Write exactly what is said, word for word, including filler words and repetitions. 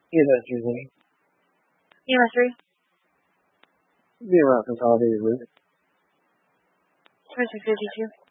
E M S using. E M S three. Be around consolidated route. twenty-six fifty-two.